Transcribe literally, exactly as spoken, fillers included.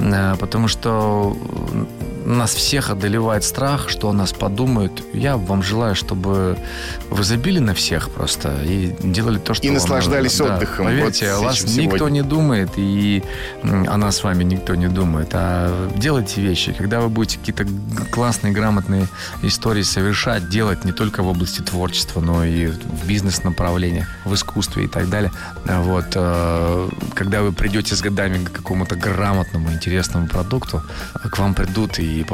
Потому что нас всех одолевает страх, что о нас подумают. Я вам желаю, чтобы вы забили на всех просто и делали то, что и вам наслаждались нужно. отдыхом. Да, поверьте, вот о вас никто сегодня не думает, и о нас с вами никто не думает. А делайте вещи. Когда вы будете какие-то классные, грамотные истории совершать, делать не только в области творчества, но и в бизнес-направлениях, в искусстве и так далее. Вот. Когда вы придете с годами к какому-то грамотному, интересному продукту, к вам придут и